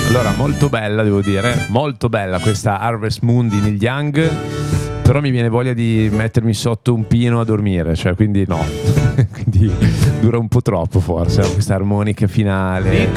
Allora, molto bella, devo dire, molto bella questa Harvest Moon di Neil Young, però mi viene voglia di mettermi sotto un pino a dormire, cioè, quindi no. Quindi dura un po' troppo forse, questa armonica finale.